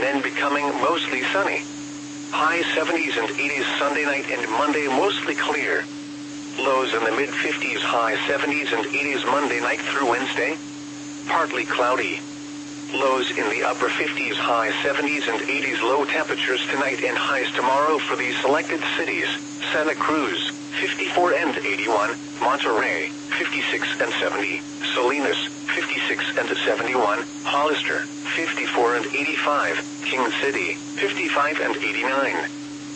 then becoming mostly sunny. High 70s and 80s Sunday night and Monday mostly clear. Lows in the mid-50s, high 70s and 80s Monday night through Wednesday. Partly cloudy. Lows in the upper 50s, high 70s and 80s. Low temperatures tonight and highs tomorrow for these selected cities: Santa Cruz, 54 and 81, Monterrey, 56 and 70, Salinas, 56 and 71, Hollister, 54 and 85, King City, 55 and 89.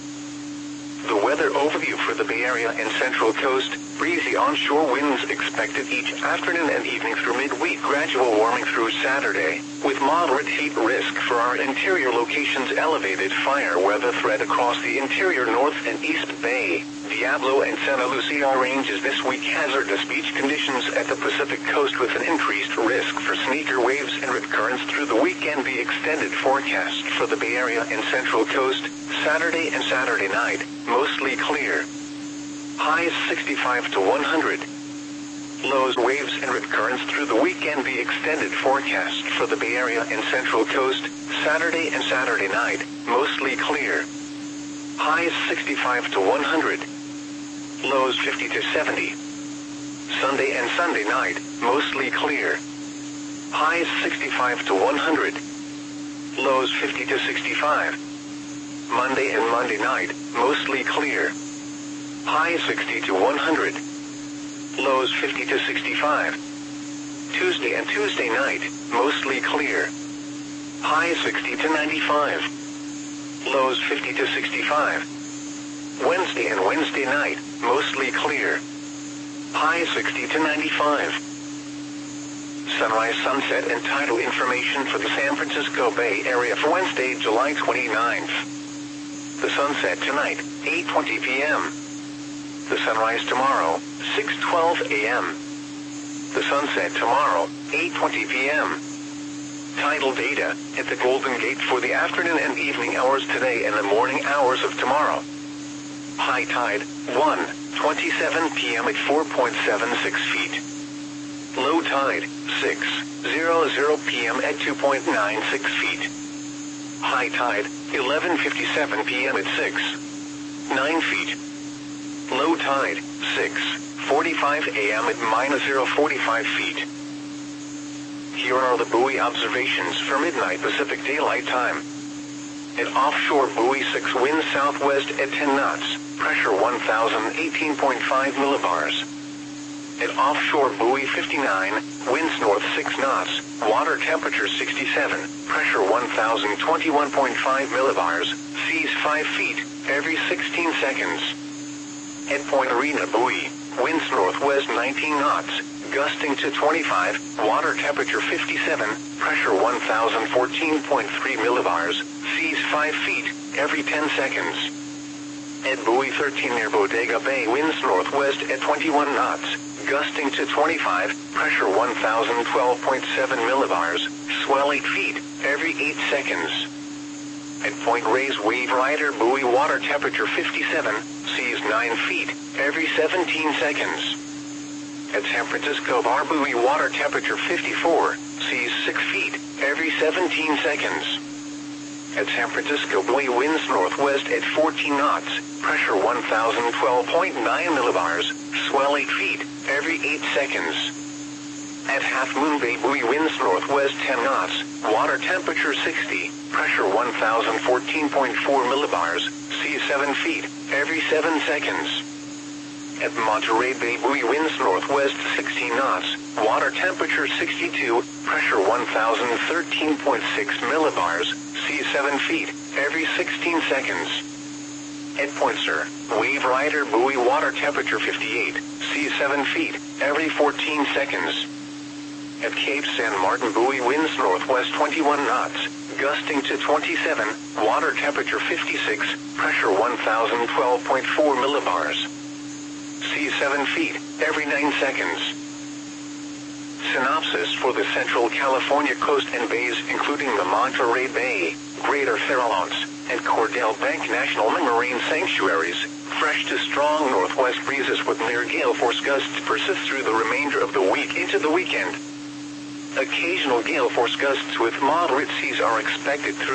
The weather overview for the Bay Area and Central Coast: breezy onshore winds expected each afternoon and evening through midweek. Gradual warming through Saturday, with moderate heat risk for our interior locations. Elevated fire weather threat across the interior North and East Bay, Diablo and Santa Lucia ranges this week. Hazardous beach conditions at the Pacific Coast with an increased risk for sneaker waves and rip currents through the weekend. The extended forecast for the Bay Area and Central Coast: Saturday and Saturday night, mostly clear. Highs 65 to 100. Lows, waves and rip currents through the weekend. The extended forecast for the Bay Area and Central Coast: Saturday and Saturday night, mostly clear. Highs 65 to 100. Lows 50 to 70. Sunday and Sunday night, mostly clear. Highs 65 to 100. Lows 50 to 65. Monday and Monday night, mostly clear. Highs 60 to 100. Lows 50 to 65. Tuesday and Tuesday night, mostly clear. Highs 60 to 95. Lows 50 to 65. Wednesday and Wednesday night, mostly clear. Highs 60 to 95. Sunrise, sunset, and tidal information for the San Francisco Bay Area for Wednesday, July 29th. The sunset tonight, 8:20 p.m. The sunrise tomorrow, 6:12 a.m. The sunset tomorrow, 8:20 p.m. Tidal data at the Golden Gate for the afternoon and evening hours today and the morning hours of tomorrow. High tide, 1:27 p.m. at 4.76 feet. Low tide, 6:00 p.m. at 2.96 feet. High tide, 11:57 p.m. at 6.9 feet. Low tide, 6:45 a.m. at -0.45 feet. Here are the buoy observations for midnight Pacific Daylight Time. At offshore buoy 6, winds southwest at 10 knots, pressure 1,018.5 millibars. At offshore buoy 59, winds north 6 knots, water temperature 67, pressure 1,021.5 millibars, seas 5 feet, every 16 seconds. At Point Arena buoy, winds northwest 19 knots, gusting to 25, water temperature 57, pressure 1,014.3 millibars, seas 5 feet, every 10 seconds. At buoy 13 near Bodega Bay, winds northwest at 21 knots, gusting to 25, pressure 1,012.7 millibars, swell 8 feet, every 8 seconds. At Point Reyes Wave Rider buoy, water temperature 57, seas 9 feet, every 17 seconds. At San Francisco Bar buoy, water temperature 54, seas 6 feet, every 17 seconds. At San Francisco buoy, winds northwest at 14 knots, pressure 1,012.9 millibars, swell 8 feet, every 8 seconds. At Half Moon Bay buoy, winds northwest 10 knots, water temperature 60, pressure 1,014.4 millibars, seas 7 feet, every 7 seconds. At Monterey Bay buoy, winds northwest 16 knots, water temperature 62, pressure 1,013.6 millibars, seas 7 feet, every 16 seconds. At Point Sur, Wave Rider buoy, water temperature 58, seas 7 feet, every 14 seconds. At Cape San Martin buoy, winds northwest 21 knots, gusting to 27, water temperature 56, pressure 1,012.4 millibars. Seas 7 feet, every 9 seconds. Synopsis for the Central California coast and bays, including the Monterey Bay, Greater Farallones, and Cordell Bank National Marine Sanctuaries. Fresh to strong northwest breezes with near gale force gusts persist through the remainder of the week into the weekend. Occasional gale force gusts with moderate seas are expected through